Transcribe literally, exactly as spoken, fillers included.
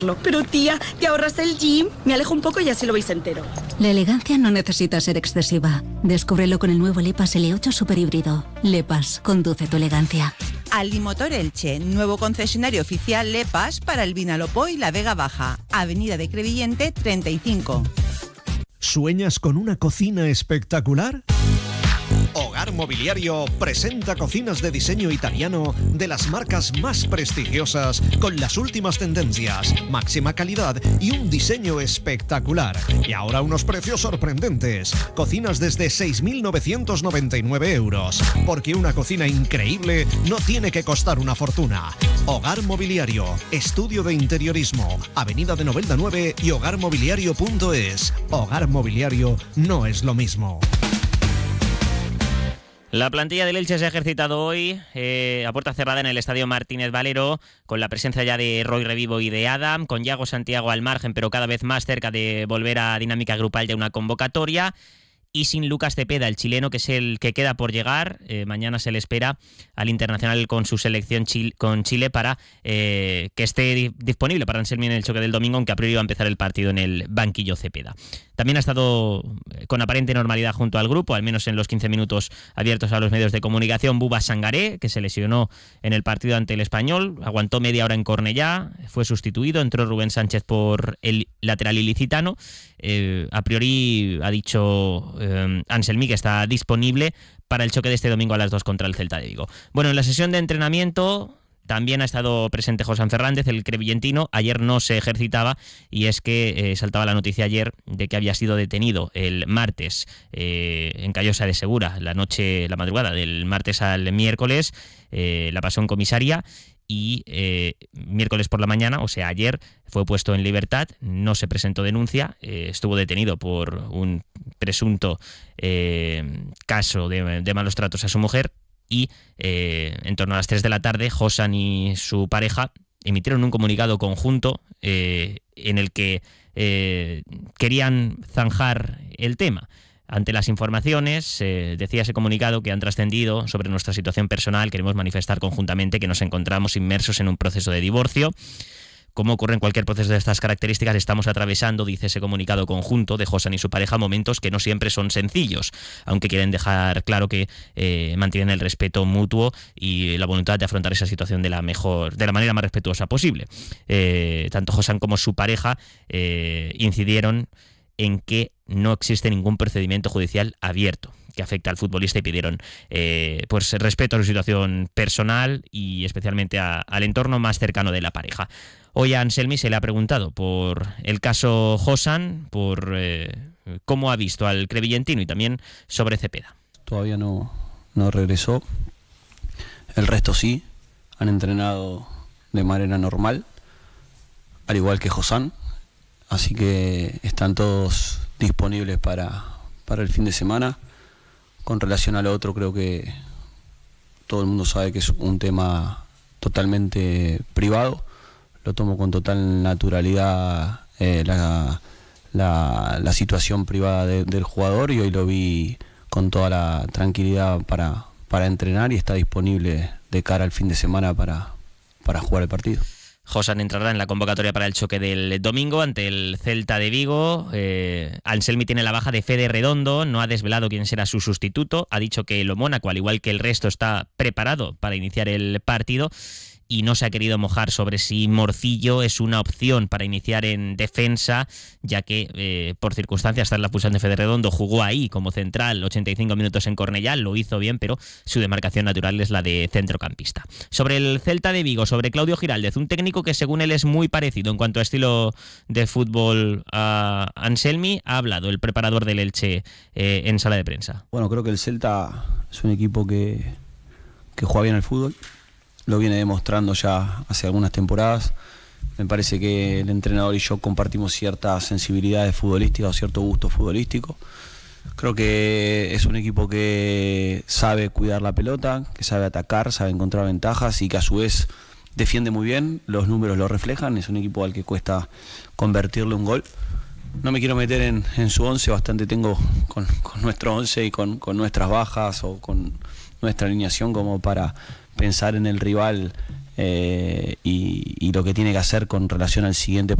Pero tía, ¿te ahorras el gym? Me alejo un poco y así lo veis entero. La elegancia no necesita ser excesiva. Descúbrelo con el nuevo Lepas L ocho Super Híbrido. Lepas, conduce tu elegancia. Alimotor Elche, nuevo concesionario oficial Lepas para el Vinalopó y la Vega Baja. Avenida de Crevillente treinta y cinco. ¿Sueñas con una cocina espectacular? Hogar Mobiliario presenta cocinas de diseño italiano de las marcas más prestigiosas con las últimas tendencias, máxima calidad y un diseño espectacular. Y ahora unos precios sorprendentes. Cocinas desde seis mil novecientos noventa y nueve euros. Porque una cocina increíble no tiene que costar una fortuna. Hogar Mobiliario, estudio de interiorismo, Avenida de Novelda nueve y hogar mobiliario punto es. Hogar Mobiliario no es lo mismo. La plantilla del Elche se ha ejercitado hoy eh, a puerta cerrada en el Estadio Martínez Valero, con la presencia ya de Roy Revivo y de Adam, con Yago Santiago al margen, pero cada vez más cerca de volver a dinámica grupal de una convocatoria. Y sin Lucas Cepeda, el chileno, que es el que queda por llegar. Eh, mañana se le espera al internacional con su selección Chile, con Chile para eh, que esté di- disponible para Anselmi en el choque del domingo, aunque a priori va a empezar el partido en el banquillo Cepeda. También ha estado con aparente normalidad junto al grupo, al menos en los quince minutos abiertos a los medios de comunicación, Buba Sangaré, que se lesionó en el partido ante el Español, aguantó media hora en Cornellá, fue sustituido, entró Rubén Sánchez por el lateral ilicitano. Eh, a priori ha dicho eh, Anselmi que está disponible para el choque de este domingo a las dos contra el Celta de Vigo. Bueno, en la sesión de entrenamiento también ha estado presente Josán Fernández, el crevillentino. Ayer no se ejercitaba y es que eh, saltaba la noticia ayer de que había sido detenido el martes eh, en Callosa de Segura, la noche, la madrugada del martes al miércoles. Eh, la pasó en comisaría y eh, miércoles por la mañana, o sea ayer, fue puesto en libertad, no se presentó denuncia, eh, estuvo detenido por un presunto eh, caso de, de malos tratos a su mujer y eh, en torno a las tres de la tarde Josan y su pareja emitieron un comunicado conjunto eh, en el que eh, querían zanjar el tema. Ante las informaciones, eh, decía ese comunicado que han trascendido sobre nuestra situación personal, queremos manifestar conjuntamente que nos encontramos inmersos en un proceso de divorcio. Como ocurre en cualquier proceso de estas características, estamos atravesando, dice ese comunicado conjunto de Josan y su pareja, momentos que no siempre son sencillos, aunque quieren dejar claro que eh, mantienen el respeto mutuo y la voluntad de afrontar esa situación de la mejor, de la manera más respetuosa posible. Eh, tanto Josan como su pareja eh, incidieron en que no existe ningún procedimiento judicial abierto que afecte al futbolista y pidieron eh, pues respeto a su situación personal y especialmente a, al entorno más cercano de la pareja. Hoy a Anselmi se le ha preguntado por el caso Josan, por eh, cómo ha visto al crevillentino y también sobre Cepeda. Todavía no, no regresó, el resto sí, han entrenado de manera normal, al igual que Josan. Así que están todos disponibles para, para el fin de semana. Con relación al otro, creo que todo el mundo sabe que es un tema totalmente privado. Lo tomo con total naturalidad eh, la, la, la situación privada de, del jugador, y hoy lo vi con toda la tranquilidad para, para entrenar y está disponible de cara al fin de semana para, para jugar el partido. Josan entrará en la convocatoria para el choque del domingo ante el Celta de Vigo. Eh, Anselmi tiene la baja de Fede Redondo, no ha desvelado quién será su sustituto, ha dicho que lo Mónaco, al igual que el resto, está preparado para iniciar el partido y no se ha querido mojar sobre si Morcillo es una opción para iniciar en defensa, ya que eh, por circunstancias tras la expulsión de Fede Redondo jugó ahí como central ochenta y cinco minutos en Cornellá, lo hizo bien, pero su demarcación natural es la de centrocampista. Sobre el Celta de Vigo, sobre Claudio Giraldez, un técnico que según él es muy parecido en cuanto a estilo de fútbol a Anselmi, ha hablado el preparador del Elche eh, en sala de prensa. Bueno, creo que el Celta es un equipo que, que juega bien al fútbol. Lo viene demostrando ya hace algunas temporadas. Me parece que el entrenador y yo compartimos ciertas sensibilidades futbolísticas o cierto gusto futbolístico. Creo que es un equipo que sabe cuidar la pelota, que sabe atacar, sabe encontrar ventajas y que a su vez defiende muy bien. Los números lo reflejan. Es un equipo al que cuesta convertirle un gol. No me quiero meter en, en su once, bastante tengo con, con nuestro once y con, con nuestras bajas o con nuestra alineación como para pensar en el rival eh, y, y lo que tiene que hacer con relación al siguiente